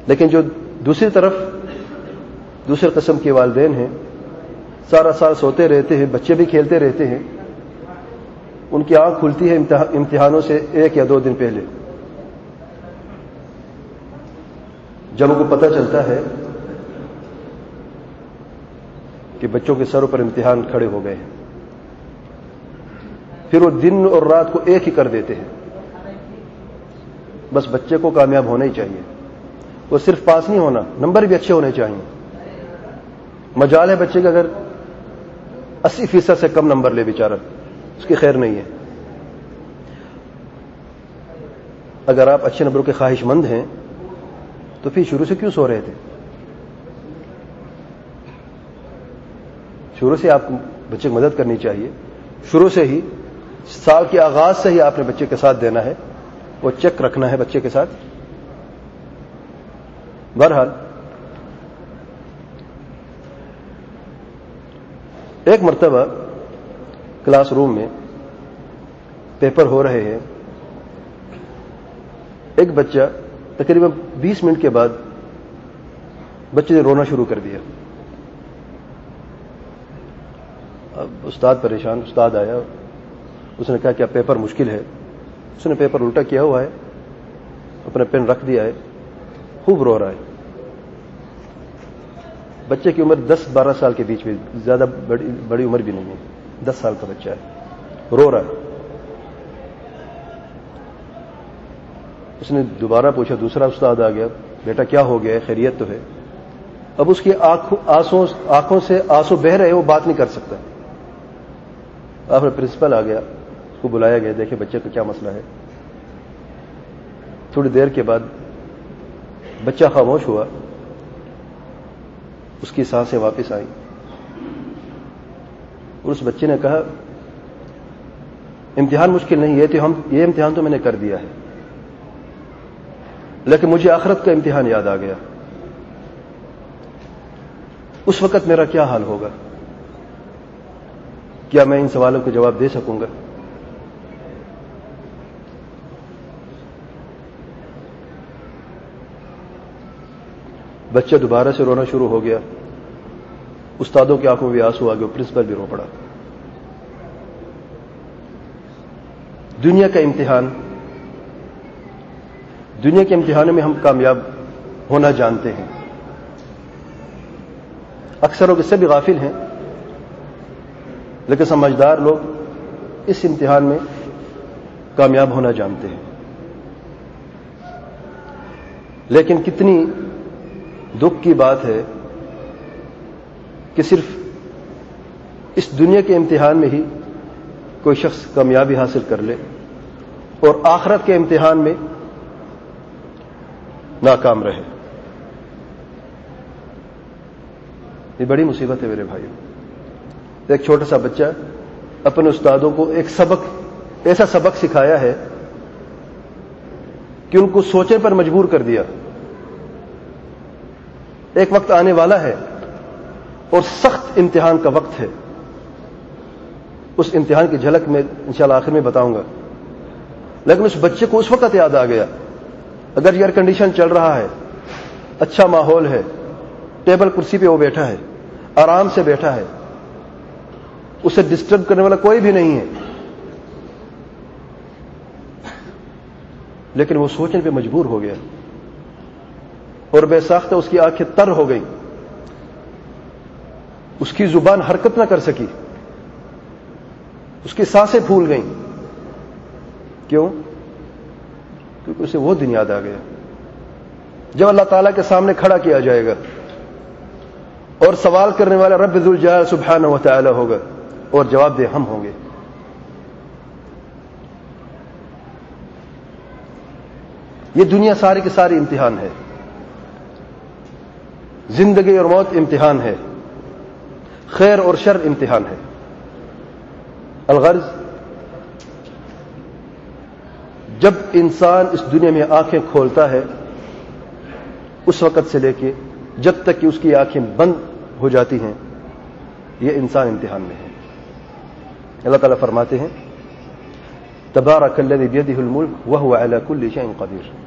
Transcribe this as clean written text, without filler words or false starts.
لیکن جو دوسری طرف دوسرے قسم کے والدین ہیں، سارا سال سوتے رہتے ہیں، بچے بھی کھیلتے رہتے ہیں، ان کی آنکھ کھلتی ہے امتحانوں سے 1 یا 2 دن پہلے، جب ان کو پتہ چلتا ہے کہ بچوں کے سروں پر امتحان کھڑے ہو گئے ہیں، پھر وہ دن اور رات کو ایک ہی کر دیتے ہیں، بس بچے کو کامیاب ہونا ہی چاہیے، وہ صرف پاس نہیں ہونا، نمبر بھی اچھے ہونے چاہیے۔ مجال ہے بچے کا اگر 80% سے کم نمبر لے بیچارہ، اس کی خیر نہیں ہے۔ اگر آپ اچھے نمبروں کے خواہش مند ہیں تو پھر شروع سے کیوں سو رہے تھے؟ شروع سے آپ کو بچے کی مدد کرنی چاہیے، شروع سے ہی، سال کے آغاز سے ہی آپ نے بچے کے ساتھ دینا ہے، وہ چیک رکھنا ہے بچے کے ساتھ۔ بہرحال ایک مرتبہ کلاس روم میں پیپر ہو رہے ہیں، ایک بچہ تقریباً 20 منٹ کے بعد بچے نے رونا شروع کر دیا۔ اب استاد پریشان، استاد آیا، اس نے کہا کیا پیپر مشکل ہے؟ اس نے پیپر الٹا کیا ہوا ہے، اپنا پین رکھ دیا ہے، خوب رو رہا ہے۔ بچے کی عمر 10-12 سال کے بیچ میں، زیادہ بڑی عمر بھی نہیں ہے، 10 سال کا بچہ ہے، رو رہا ہے۔ اس نے دوبارہ پوچھا، دوسرا استاد آ گیا، بیٹا کیا ہو گیا ہے، خیریت تو ہے؟ اب اس کی آنکھوں سے آنسو بہ رہے، وہ بات نہیں کر سکتا۔ آخر پرنسپل آ گیا، اس کو بلایا گیا، دیکھے بچے کا کیا مسئلہ ہے۔ تھوڑی دیر کے بعد بچہ خاموش ہوا، اس کی سانسیں واپس آئیں، اور اس بچے نے کہا امتحان مشکل نہیں ہے، یہ امتحان تو میں نے کر دیا ہے، لیکن مجھے آخرت کا امتحان یاد آ گیا، اس وقت میرا کیا حال ہوگا؟ کیا میں ان سوالوں کے جواب دے سکوں گا؟ بچہ دوبارہ سے رونا شروع ہو گیا، استادوں کی آنکھوں میں بھی آنسو آ گئے، پرنسپل بھی رو پڑا۔ دنیا کا امتحان، دنیا کے امتحانوں میں ہم کامیاب ہونا جانتے ہیں، اکثر لوگ اس سے بھی غافل ہیں، لیکن سمجھدار لوگ اس امتحان میں کامیاب ہونا جانتے ہیں۔ لیکن کتنی دکھ کی بات ہے کہ صرف اس دنیا کے امتحان میں ہی کوئی شخص کامیابی حاصل کر لے اور آخرت کے امتحان میں ناکام رہے۔ یہ بڑی مصیبت ہے میرے بھائیو۔ ایک چھوٹا سا بچہ اپنے استادوں کو ایسا سبق سکھایا ہے کہ ان کو سوچنے پر مجبور کر دیا۔ ایک وقت آنے والا ہے اور سخت امتحان کا وقت ہے، اس امتحان کی جھلک میں انشاءاللہ آخر میں بتاؤں گا، لیکن اس بچے کو اس وقت یاد آ گیا، اگر ایئر کنڈیشن چل رہا ہے، اچھا ماحول ہے، ٹیبل کرسی پہ وہ بیٹھا ہے، آرام سے بیٹھا ہے، اسے ڈسٹرب کرنے والا کوئی بھی نہیں ہے، لیکن وہ سوچنے پہ مجبور ہو گیا اور بے ساختہ اس کی آنکھیں تر ہو گئی، اس کی زبان حرکت نہ کر سکی، اس کی سانسیں پھول گئیں۔ کیوں؟ کیونکہ اسے وہ دن یاد آ گیا جب اللہ تعالیٰ کے سامنے کھڑا کیا جائے گا اور سوال کرنے والا رب ذوالجلال سبحانہ و تعالی ہوگا اور جواب دہ ہم ہوں گے۔ یہ دنیا ساری کی ساری امتحان ہے، زندگی اور موت امتحان ہے، خیر اور شر امتحان ہے۔ الغرض جب انسان اس دنیا میں آنکھیں کھولتا ہے، اس وقت سے لے کے جب تک کہ اس کی آنکھیں بند ہو جاتی ہیں، یہ انسان امتحان میں ہے۔ اللہ تعالیٰ فرماتے ہیں تبارک الذی بیدہ الملک وہو علی کل شیء قدیر۔